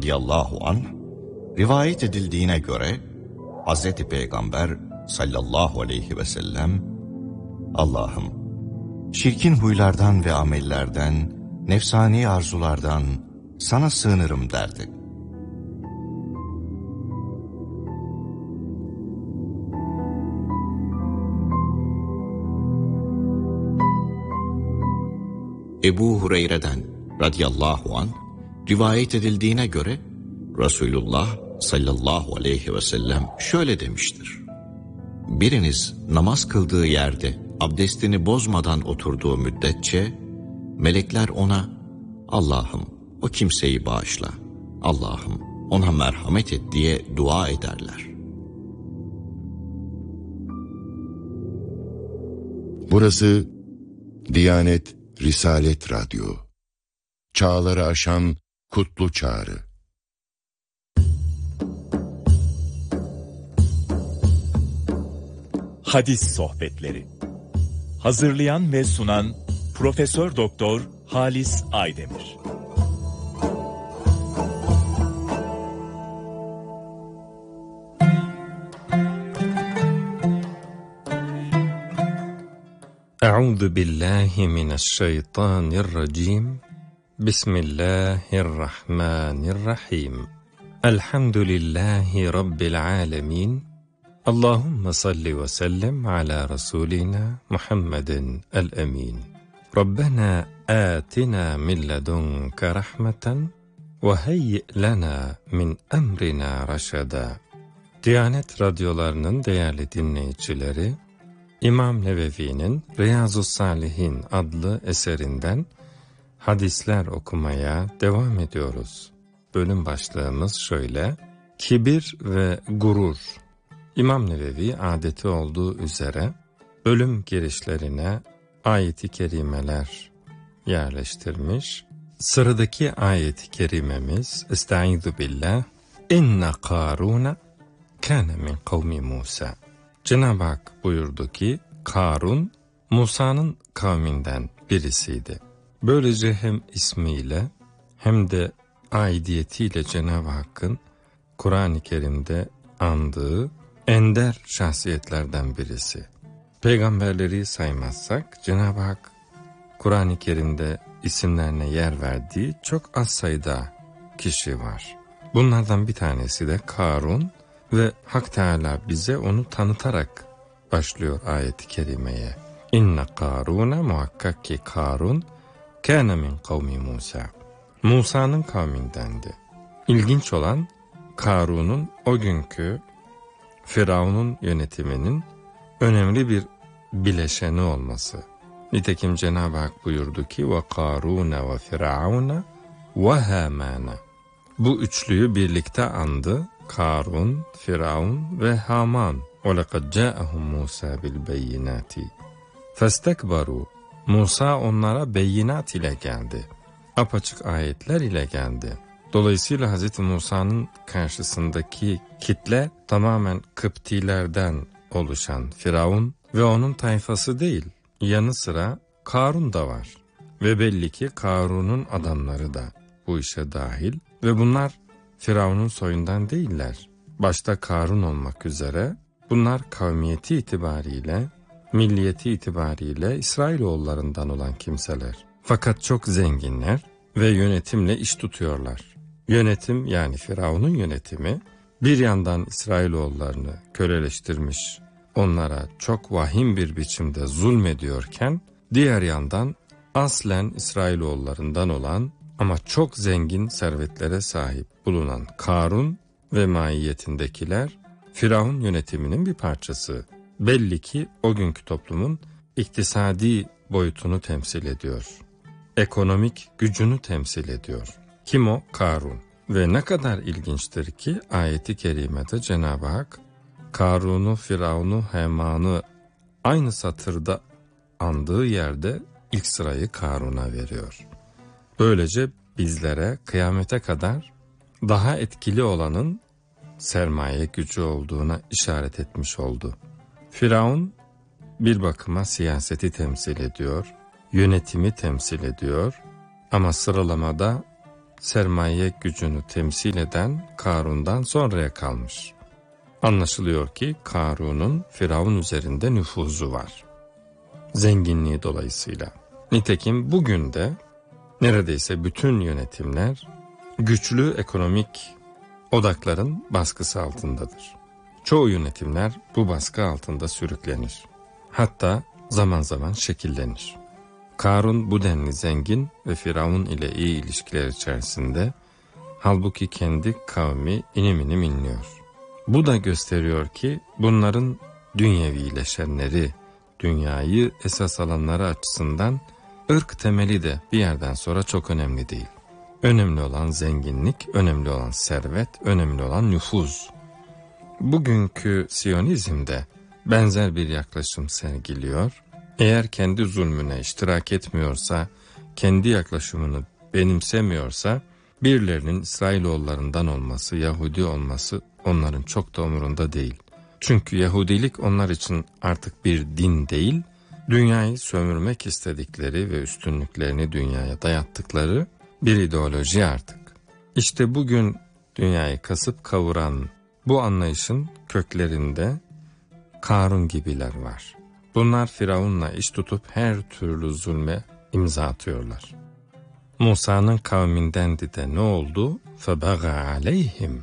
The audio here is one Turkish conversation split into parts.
radıyallahu anh, rivayet edildiğine göre Hz. Peygamber sallallahu aleyhi ve sellem, Allah'ım, çirkin huylardan ve amellerden, nefsani arzulardan sana sığınırım derdi. Ebu Hureyre'den radıyallahu anh rivayet edildiğine göre Resulullah sallallahu aleyhi ve sellem şöyle demiştir: biriniz namaz kıldığı yerde abdestini bozmadan oturduğu müddetçe melekler ona Allah'ım o kimseyi bağışla, Allah'ım ona merhamet et diye dua ederler. Burası Diyanet Risalet Radyo. Çağları aşan kutlu çağrı. Hadis sohbetleri. Hazırlayan ve sunan Profesör Doktor Halis Aydemir. Euzu billahi mineşşeytanirracim. Bismillahirrahmanirrahim. Elhamdülillahi rabbil alamin. Allahumme salli ve sellem ala rasulina Muhammedin el-emin. Rabbena atina min ledunke rahmeten ve heyyi lana min emrina raşada. Diyanet radyolarının değerli dinleyicileri, İmam Nevevi'nin Riyazu's-Salihin adlı eserinden hadisler okumaya devam ediyoruz. Bölüm başlığımız şöyle: Kibir ve gurur. İmam Nevevi adeti olduğu üzere bölüm girişlerine ayet-i kerimeler yerleştirmiş. Sıradaki ayet-i kerimemiz Estaizu billah. İnne Karun kâne min kavmi Musa. Cenab-ı Hak buyurdu ki Karun Musa'nın kavminden birisiydi. Böylece hem ismiyle hem de aidiyetiyle Cenab-ı Hakk'ın Kur'an-ı Kerim'de andığı ender şahsiyetlerden birisi. Peygamberleri saymazsak Cenab-ı Hak Kur'an-ı Kerim'de isimlerine yer verdiği çok az sayıda kişi var. Bunlardan bir tanesi de Karun ve Hak Teâlâ bize onu tanıtarak başlıyor ayet-i kerimeye. İnne Karun'e, muhakkak ki Karun kâne min kavmi Musa. Musa'nın kavmindendi. İlginç olan Karun'un o günkü Firavun'un yönetiminin önemli bir bileşeni olması. Nitekim Cenab-ı Hak buyurdu ki ve Karun'e ve Firavun'e ve Haman'e. Bu üçlüyü birlikte andı. Karun, Firavun ve Haman. وَلَقَدْ جَاءَهُمْ مُوسَى بِالْبَيِّنَاتِ فَاسْتَكْبَرُوا. Musa onlara beyinat ile geldi. Apaçık ayetler ile geldi. Dolayısıyla Hz. Musa'nın karşısındaki kitle tamamen Kıptilerden oluşan Firavun ve onun tayfası değil. Yanı sıra Karun da var. Ve belli ki Karun'un adamları da bu işe dahil. Ve bunlar Firavun'un soyundan değiller. Başta Karun olmak üzere bunlar kavmiyeti itibariyle, milliyeti itibariyle İsrailoğullarından olan kimseler. Fakat çok zenginler ve yönetimle iş tutuyorlar. Yönetim, yani Firavun'un yönetimi bir yandan İsrailoğullarını köleleştirmiş, onlara çok vahim bir biçimde zulmediyorken diğer yandan aslen İsrailoğullarından olan ama çok zengin servetlere sahip bulunan Karun ve maiyetindekiler Firavun yönetiminin bir parçası. Belli ki o günkü toplumun iktisadi boyutunu temsil ediyor. Ekonomik gücünü temsil ediyor. Kim o? Karun. Ve ne kadar ilginçtir ki ayeti kerimede Cenab-ı Hak Karun'u, Firavun'u, Haman'ı aynı satırda andığı yerde ilk sırayı Karun'a veriyor. Böylece bizlere kıyamete kadar daha etkili olanın sermaye gücü olduğuna işaret etmiş oldu. Firavun bir bakıma siyaseti temsil ediyor, yönetimi temsil ediyor ama sıralamada sermaye gücünü temsil eden Karun'dan sonraya kalmış. Anlaşılıyor ki Karun'un Firavun üzerinde nüfuzu var. Zenginliği dolayısıyla. Nitekim bugün de neredeyse bütün yönetimler güçlü ekonomik odakların baskısı altındadır. Çoğu yönetimler bu baskı altında sürüklenir. Hatta zaman zaman şekillenir. Karun bu denli zengin ve Firavun ile iyi ilişkiler içerisinde, halbuki kendi kavmi inim inim inliyor. Bu da gösteriyor ki bunların dünyevileşenleri, dünyayı esas alanları açısından ırk temeli de bir yerden sonra çok önemli değil. Önemli olan zenginlik, önemli olan servet, önemli olan nüfuz. Bugünkü Siyonizm'de benzer bir yaklaşım sergiliyor. Eğer kendi zulmüne iştirak etmiyorsa, kendi yaklaşımını benimsemiyorsa, birilerinin İsrailoğullarından olması, Yahudi olması onların çok da umurunda değil. Çünkü Yahudilik onlar için artık bir din değil, dünyayı sömürmek istedikleri ve üstünlüklerini dünyaya dayattıkları bir ideoloji artık. İşte bugün dünyayı kasıp kavuran bu anlayışın köklerinde Karun gibiler var. Bunlar Firavun'la iş tutup her türlü zulme imza atıyorlar. Musa'nın kavmindendi de ne oldu? فَبَغَى عَلَيْهِمْ.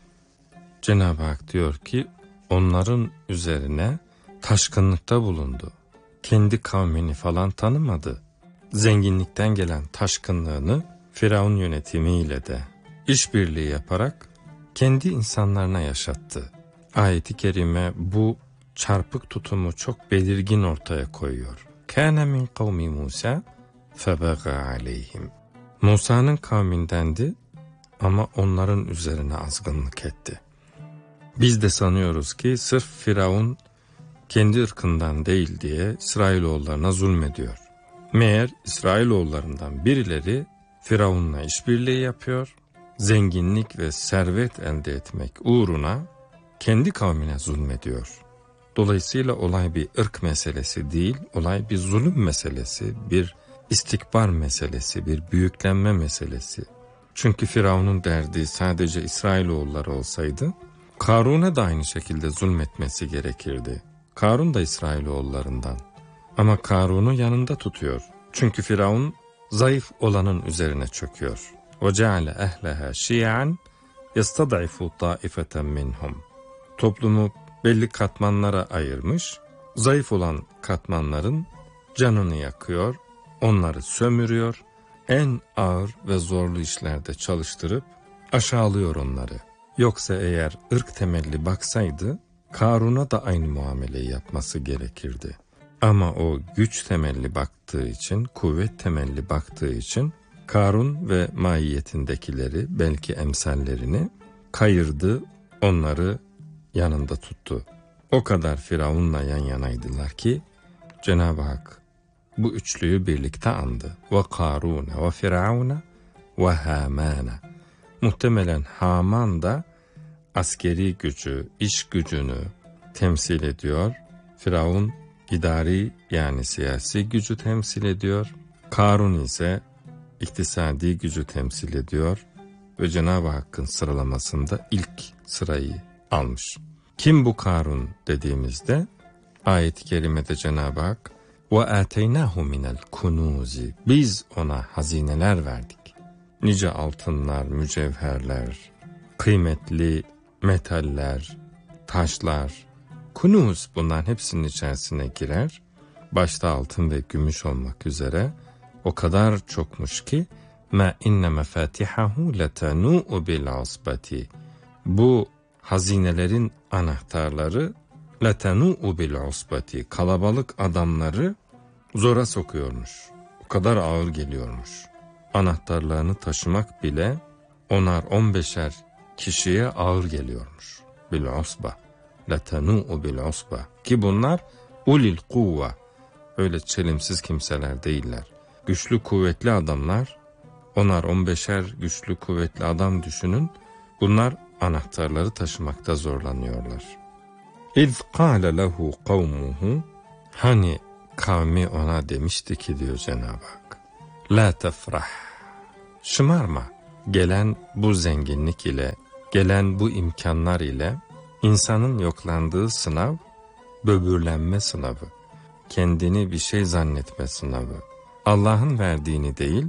Cenab-ı Hak diyor ki onların üzerine taşkınlıkta bulundu. Kendi kavmini falan tanımadı. Zenginlikten gelen taşkınlığını Firavun yönetimiyle de işbirliği yaparak kendi insanlarına yaşattı. Ayet-i kerime bu çarpık tutumu çok belirgin ortaya koyuyor. Kâne min kavmi Musa febegâ aleyhim. Musa'nın kavmindendi ama onların üzerine azgınlık etti. Biz de sanıyoruz ki sırf Firavun kendi ırkından değil diye İsrailoğullarına zulmediyor. Meğer İsrailoğullarından birileri Firavun'la işbirliği yapıyor, zenginlik ve servet elde etmek uğruna kendi kavmine zulmediyor. Dolayısıyla olay bir ırk meselesi değil, olay bir zulüm meselesi, bir istikbar meselesi, bir büyüklenme meselesi. Çünkü Firavun'un derdi sadece İsrailoğulları olsaydı, Karun'a da aynı şekilde zulmetmesi gerekirdi. Karun da İsrailoğullarından. Ama Karun'u yanında tutuyor. Çünkü Firavun zayıf olanın üzerine çöküyor. وَجَعَلَ أَهْلَهَا شِيَعًا يَسْتَضْعِفُ طَائِفَةً مِّنْهُمْ. Toplumu belli katmanlara ayırmış, zayıf olan katmanların canını yakıyor, onları sömürüyor, en ağır ve zorlu işlerde çalıştırıp aşağılıyor onları. Yoksa eğer ırk temelli baksaydı, Karun'a da aynı muameleyi yapması gerekirdi. Ama o güç temelli baktığı için, kuvvet temelli baktığı için, Karun ve mahiyetindekileri, belki emsallerini kayırdı, onları yanında tuttu. O kadar Firavun'la yan yanaydılar ki, Cenab-ı Hak bu üçlüyü birlikte andı. Ve Karun ve Firavun ve Haman. Muhtemelen Haman da askeri gücü, iş gücünü temsil ediyor. Firavun idari yani siyasi gücü temsil ediyor. Karun ise iktisadi gücü temsil ediyor ve Cenab-ı Hakk'ın sıralamasında ilk sırayı almış. Kim bu Karun dediğimizde ayet-i kerimede Cenab-ı Hak وَاَتَيْنَاهُ مِنَ الْكُنُوزِ. Biz ona hazineler verdik. Nice altınlar, mücevherler, kıymetli metaller, taşlar, kunuz, bunların hepsinin içerisine girer. Başta altın ve gümüş olmak üzere o kadar çokmuş ki مَا اِنَّ مَفَاتِحَهُ لَتَنُوءُ بِالْعَصْبَةِ. Bu hazinelerin anahtarları لَتَنُوءُ بِالْعُصْبَةِ. Kalabalık adamları zora sokuyormuş. O kadar ağır geliyormuş. Anahtarlarını taşımak bile 10'ar 15'er kişiye ağır geliyormuş. Bil-usba. Letenu'u bil-usba. Ki bunlar ulil kuvve. Öyle çelimsiz kimseler değiller. Güçlü kuvvetli adamlar, 10'ar 15'er güçlü kuvvetli adam düşünün. Bunlar anahtarları taşımakta zorlanıyorlar. İz kâle lehu kavmuhu. Hani kavmi ona demişti ki diyor Cenab-ı Hak. La tefrah. Şımarma. gelen bu zenginlik ile, gelen bu imkanlar ile insanın yoklandığı sınav, böbürlenme sınavı, kendini bir şey zannetme sınavı, Allah'ın verdiğini değil,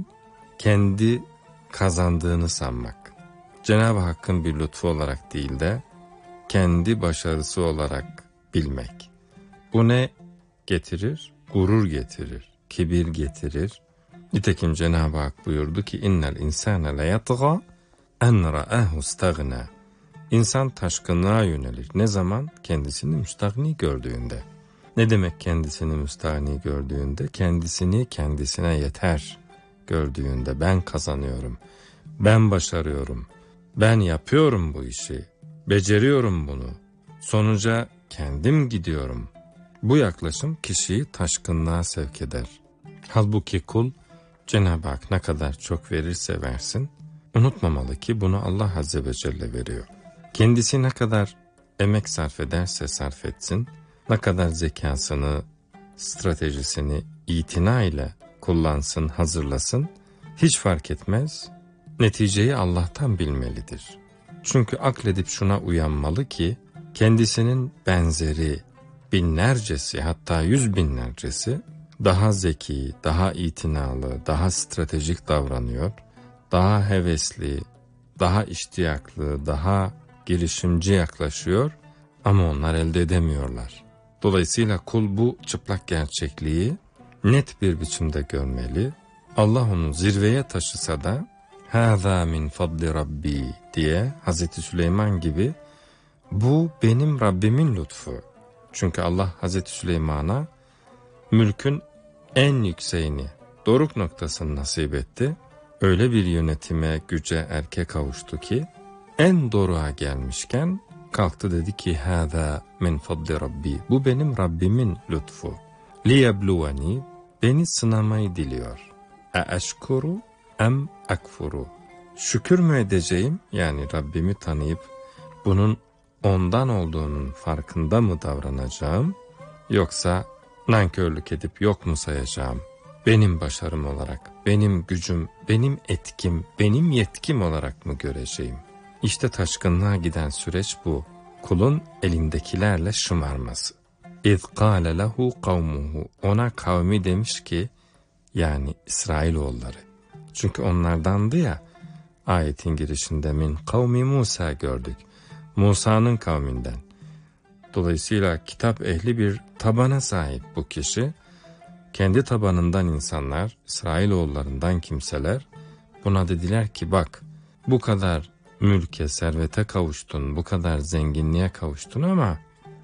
kendi kazandığını sanmak. Cenab-ı Hakk'ın bir lütfu olarak değil de, kendi başarısı olarak bilmek. Bu ne getirir? Gurur getirir, kibir getirir. Nitekim Cenab-ı Hak buyurdu ki, innel insâne leyatgâ en ra'ahu istagna. İnsan taşkınlığa yönelir. Ne zaman? Kendisini müstahni gördüğünde. Ne demek kendisini müstahni gördüğünde? Kendisini kendisine yeter gördüğünde. Ben kazanıyorum, ben başarıyorum, ben yapıyorum bu işi, beceriyorum bunu, sonuca kendim gidiyorum. Bu yaklaşım kişiyi taşkınlığa sevk eder. Halbuki kul, Cenab-ı Hak ne kadar çok verirse versin, unutmamalı ki bunu Allah Azze ve Celle veriyor. Kendisi ne kadar emek sarf ederse sarf etsin, ne kadar zekasını, stratejisini itina ile kullansın, hazırlasın, hiç fark etmez, neticeyi Allah'tan bilmelidir. Çünkü akledip şuna uyanmalı ki, kendisinin benzeri, binlercesi, hatta 100 binlercesi, daha zeki, daha itinalı, daha stratejik davranıyor, daha hevesli, daha iştiyaklı, daha girişimci yaklaşıyor ama onlar elde edemiyorlar. Dolayısıyla kul bu çıplak gerçekliği net bir biçimde görmeli. Allah onu zirveye taşısa da "Hâzâ min fadli Rabbi" diye Hazreti Süleyman gibi bu benim Rabbimin lütfu. Çünkü Allah Hazreti Süleyman'a mülkün en yükseğini, doruk noktasını nasip etti. Öyle bir yönetime, güce, erke kavuştu ki en doruğa gelmişken kalktı dedi ki "Hâzâ min fadli Rabbi", bu benim Rabbimin lütfu. "Liyebluvani", beni sınamayı diliyor. "Eşkuru em akfuru", şükür mü edeceğim, yani Rabbimi tanıyıp bunun ondan olduğunun farkında mı davranacağım, yoksa nankörlük edip yok mu sayacağım, benim başarım olarak, benim gücüm, benim etkim, benim yetkim olarak mı göreceğim? İşte taşkınlığa giden süreç bu. Kulun elindekilerle şımarması. اِذْ قَالَ لَهُ قَوْمُهُ, ona kavmi demiş ki, yani İsrailoğulları. Çünkü onlardandı ya, ayetin girişinde min kavmi Musa gördük. Musa'nın kavminden. Dolayısıyla kitap ehli bir tabana sahip bu kişi. Kendi tabanından insanlar, İsrailoğullarından kimseler buna dediler ki bak, bu kadar mülke, servete kavuştun, bu kadar zenginliğe kavuştun ama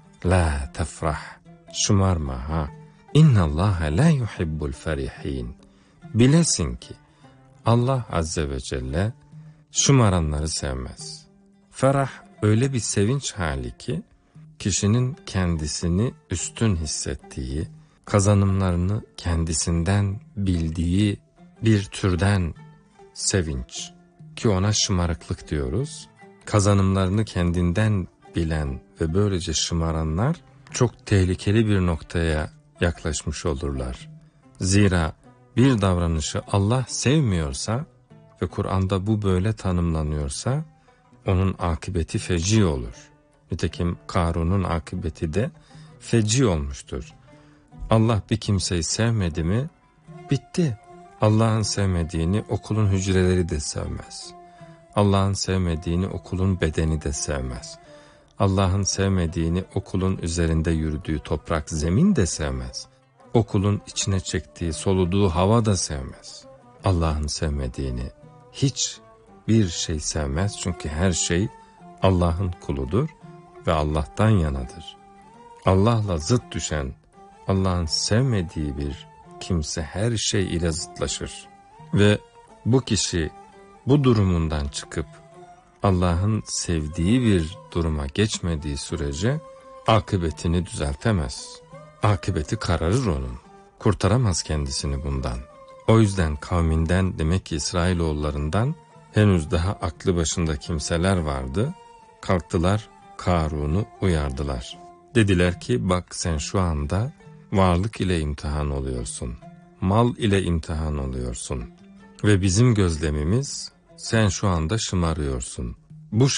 la tefrah, şımarma ha. İnnallâhe la yuhibbul ferihin. Bilesin ki Allah Azze ve Celle şımaranları sevmez. Ferah öyle bir sevinç hali ki kişinin kendisini üstün hissettiği, kazanımlarını kendisinden bildiği bir türden sevinç ki ona şımarıklık diyoruz. Kazanımlarını kendinden bilen ve böylece şımaranlar çok tehlikeli bir noktaya yaklaşmış olurlar. Zira bir davranışı Allah sevmiyorsa ve Kur'an'da bu böyle tanımlanıyorsa onun akıbeti feci olur. Nitekim Karun'un akıbeti de feci olmuştur. Allah bir kimseyi sevmedi mi bitti. Allah'ın sevmediğini okulun hücreleri de sevmez. Allah'ın sevmediğini okulun bedeni de sevmez. Allah'ın sevmediğini okulun üzerinde yürüdüğü toprak, zemin de sevmez. Okulun içine çektiği, soluduğu hava da sevmez. Allah'ın sevmediğini hiç bir şey sevmez. Çünkü her şey Allah'ın kuludur ve Allah'tan yanadır. Allah'la zıt düşen, Allah'ın sevmediği bir kimse her şey ile zıtlaşır. Ve bu kişi bu durumundan çıkıp Allah'ın sevdiği bir duruma geçmediği sürece akıbetini düzeltemez. Akıbeti kararır onun. Kurtaramaz kendisini bundan. O yüzden kavminden, demek ki İsrailoğullarından henüz daha aklı başında kimseler vardı. Kalktılar, Karun'u uyardılar. Dediler ki bak sen şu anda varlık ile imtihan oluyorsun. Mal ile imtihan oluyorsun. Ve bizim gözlemimiz Sen şu anda şımarıyorsun. Bu